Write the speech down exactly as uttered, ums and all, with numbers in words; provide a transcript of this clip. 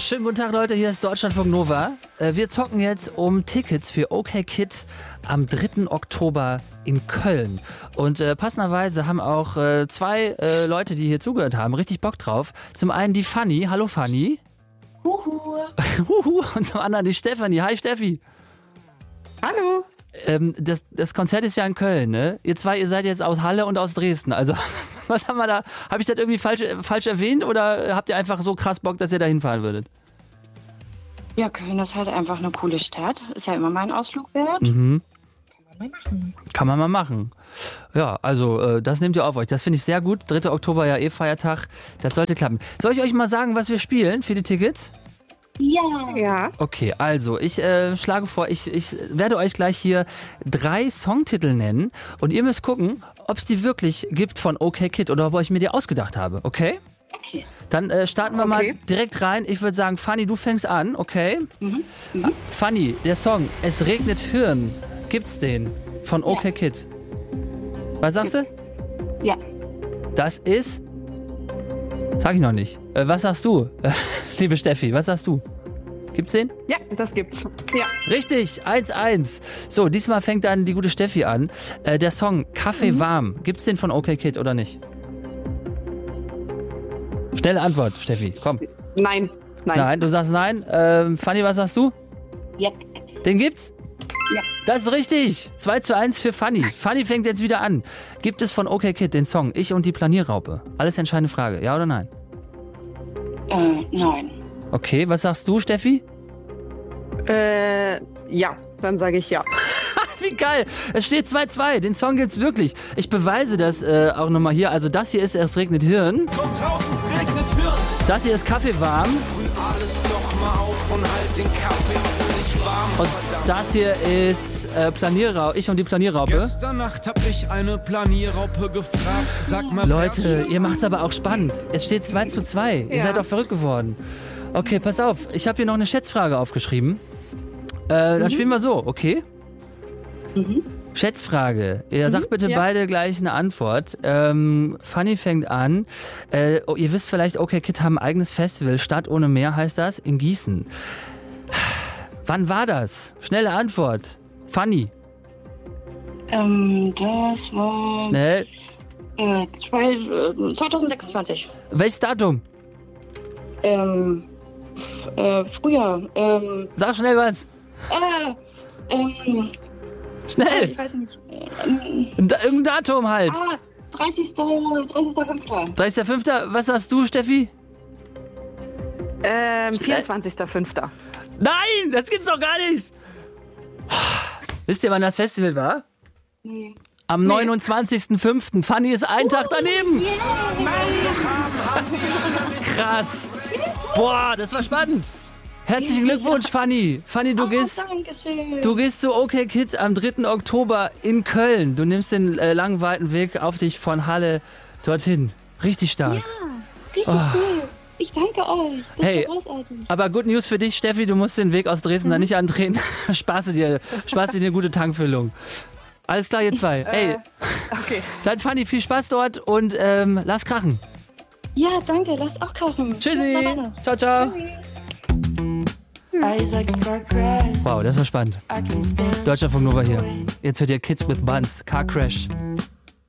Schönen guten Tag, Leute, hier ist Deutschlandfunk Nova. Wir zocken jetzt um Tickets für OKKid am dritten Oktober in Köln. Und äh, passenderweise haben auch äh, zwei äh, Leute, die hier zugehört haben, richtig Bock drauf. Zum einen die Fanny. Hallo Fanny. Huhu. Huhu. Und zum anderen die Stefanie. Hi Steffi. Hallo. Ähm, das, das Konzert ist ja in Köln, ne? Ihr zwei, ihr seid jetzt aus Halle und aus Dresden. Also, was haben wir da? Habe ich das irgendwie falsch, falsch erwähnt oder habt ihr einfach so krass Bock, dass ihr da hinfahren würdet? Ja, Köln ist halt einfach eine coole Stadt. Ist ja immer mal ein Ausflug wert. Mhm. Kann man mal machen. Kann man mal machen. Ja, also äh, das nehmt ihr auf euch. Das finde ich sehr gut. dritter Oktober, ja eh Feiertag. Das sollte klappen. Soll ich euch mal sagen, was wir spielen für die Tickets? Ja. Ja. Okay, also ich äh, schlage vor, ich, ich werde euch gleich hier drei Songtitel nennen und ihr müsst gucken, ob es die wirklich gibt von OKKid oder ob ich mir die ausgedacht habe, okay? Okay. Dann äh, starten wir Okay. mal direkt rein. Ich würde sagen, Fanny, du fängst an, okay? Mhm. Mhm. Fanny, der Song Es regnet Hirn, gibt's den von OKKid? Was sagst du? Ja. Das ist... Sag ich noch nicht. Äh, was sagst du, äh, liebe Steffi, was sagst du? Gibt's den? Ja, das gibt's. Ja. Richtig, eins eins. So, diesmal fängt dann die gute Steffi an. Äh, der Song Kaffee Mhm. warm, gibt's den von OKKid oder nicht? Schnelle Antwort, Steffi, komm. Nein. Nein. Nein, du sagst nein. Ähm, Fanny, was sagst du? Ja. Den gibt's? Ja. Das ist richtig. zwei zu eins für Fanny. Fanny fängt jetzt wieder an. Gibt es von OKKid den Song Ich und die Planierraupe? Alles entscheidende Frage, ja oder nein? Äh, nein. Okay, was sagst du, Steffi? Äh, ja, dann sage ich ja. Wie geil. Es steht zwei zwei. Den Song gibt's wirklich. Ich beweise das äh, auch nochmal hier. Also das hier ist Es regnet Hirn. Kommt raus, es regnet Hirn. Das hier ist Kaffee warm. Brüh alles noch mal auf und halt den Kaffee für dich warm. Und das hier ist äh, Planierraupe. Ich und die Planierraupe. Gestern Nacht hab ich eine Planierraupe gefragt. Sag mal, Leute, ihr macht's aber auch spannend. Es steht zwei zu zwei. Ihr Ja. seid doch verrückt geworden. Okay, pass auf. Ich habe hier noch eine Schätzfrage aufgeschrieben. Äh, dann spielen wir so, okay? Mhm. Schätzfrage. Ihr sagt bitte ja. beide gleich eine Antwort. Ähm, Fanny fängt an. Äh, oh, ihr wisst vielleicht, OKKid haben ein eigenes Festival. Stadt ohne Meer heißt das, in Gießen. Wann war das? Schnelle Antwort. Fanny, Ähm, das war schnell. äh, zwei, äh, zwanzig sechsundzwanzig. Welches Datum? Ähm, f- äh, Frühjahr. Ähm, Sag schnell was. äh, ähm, Schnell. ich weiß nicht. Ähm, Ein Da- Irgendein Datum halt. ah, dreißigster dreißigster fünfter dreißigster fünfter Was sagst du, Steffi? Ähm, vierundzwanzigster fünfter Nein, das gibt's doch gar nicht. Wisst ihr, wann das Festival war? Nee. Am neunundzwanzigsten fünften Fanny ist einen Tag daneben. Krass. Boah, das war spannend. Herzlichen Glückwunsch, Fanny. Fanny, du Oh, gehst, Dankeschön. du gehst zu OKKid am dritten Oktober in Köln. Du nimmst den äh, langen, weiten Weg auf dich von Halle dorthin. Richtig stark. Richtig cool. Ich danke euch. Das Hey. war großartig. Aber good News für dich, Steffi, du musst den Weg aus Dresden da nicht antreten. Spaß dir, Spaß dir eine gute Tankfüllung. Alles klar, ihr zwei. Ey, Okay. seid Fanny, viel Spaß dort und ähm, lass krachen. Ja, danke. Lasst auch kaufen. Tschüssi. Ciao, ciao. Eyes like a car crash. Wow, das war spannend. I can stand Deutschlandfunk Nova hier. Jetzt hört ihr Kids with Buns, Car Crash.